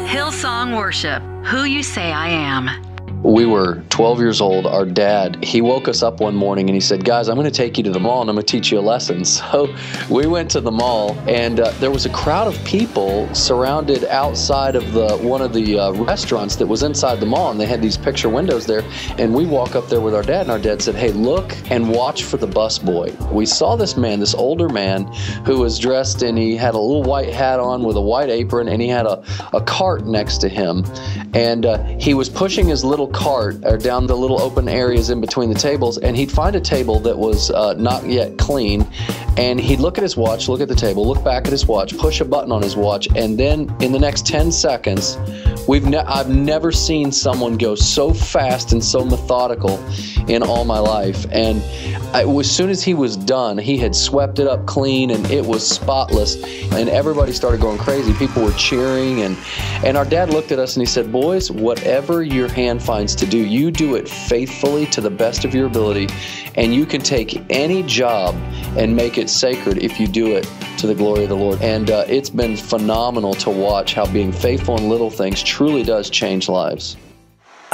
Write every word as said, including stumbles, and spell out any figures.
Hillsong Worship, Who You Say I Am. We were twelve years old. Our dad, he woke us up one morning and he said, guys, I'm going to take you to the mall and I'm going to teach you a lesson. So we went to the mall, and uh, there was a crowd of people surrounded outside of the one of the uh, restaurants that was inside the mall, and they had these picture windows there. And we walk up there with our dad, and our dad said, hey, look and watch for the bus boy. We saw this man, this older man, who was dressed, and he had a little white hat on with a white apron, and he had a, a cart next to him. And uh, he was pushing his little cart or down the little open areas in between the tables, and he'd find a table that was uh, not yet clean, and he'd look at his watch, look at the table, look back at his watch, push a button on his watch, and then in the next ten seconds, we've ne- I've never seen someone go so fast and so methodical in all my life. And I, as soon as he was done, he had swept it up clean, and it was spotless, and everybody started going crazy. People were cheering, and, and our dad looked at us and he said, boys, whatever your hand finds to do, you do it faithfully to the best of your ability, and you can take any job and make it sacred if you do it to the glory of the Lord. And uh, it's been phenomenal to watch how being faithful in little things truly does change lives.